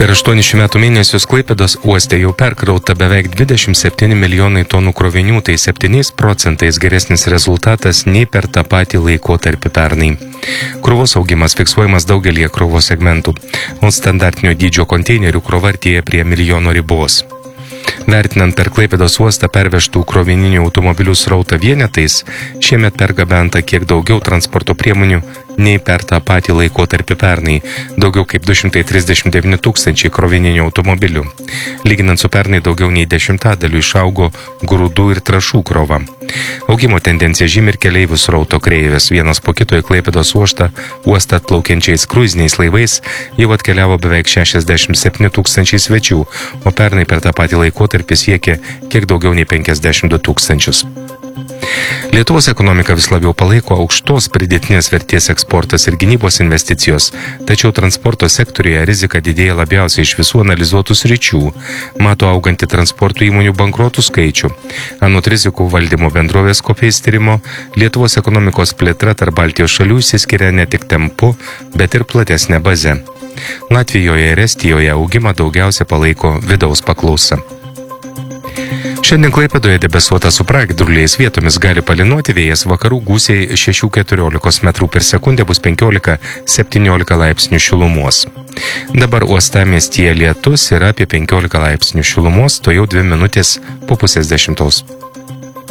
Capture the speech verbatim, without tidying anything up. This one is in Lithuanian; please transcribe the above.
Per aštuonis metų mėnesius Klaipėdos uoste jau perkrauta beveik dvidešimt septyni milijonai tonų krovinių, tai septyniais procentais geresnis rezultatas nei per tą patį laikotarpį pernai. Krovos augimas fiksuojamas daugelie krovos segmentų, o standartinio dydžio konteinerių krova artėja prie milijono ribos. Vertinant per Klaipėdos uostą pervežtų krovininių automobilių srautą vienetais, šiemet pergabenta kiek daugiau transporto priemonių nei per tą patį laikotarpį pernai, daugiau kaip du šimtai trisdešimt devyni tūkstančiai krovininių automobilių. Lyginant su pernai daugiau nei dešimtadaliu išaugo grūdų ir trąšų krova. Augimo tendencija žymi ir keleivių srauto kreivės. Vienas po kito į Klaipėdos uostą, uostą atplaukiančiais kruiziniais laivais jau atkeliavo beveik šešiasdešimt septyni tūkstančiai svečių, o pernai per tą patį laikotarpį siekė kiek daugiau nei penkiasdešimt du tūkstančius. Lietuvos ekonomika vis labiau palaiko aukštos pridėtinės vertės eksportas ir gynybos investicijos, tačiau transporto sektoriuje rizika didėja labiausiai iš visų analizuotų sričių, mato augantį transporto įmonių bankrotų skaičių. Anot rizikų valdymo bendrovės Coface tyrimo, Lietuvos ekonomikos plėtra tarp Baltijos šalių išsiskiria ne tik tempu, bet ir platesnė baze. Latvijoje ir Estijoje augimą daugiausia palaiko vidaus paklausa. Šiandien Klaipėdoje debesuota su pragiedruliais, vietomis gali palynuoti, vėjas vakarų gūsiai šeši keturiolika metrų per sekundę, bus penkiolika septyniolika laipsnių šilumos. Dabar uostamiestyje lietus yra apie penkiolika laipsnių šilumos, to jau dvi minutės po pusės dešimtos.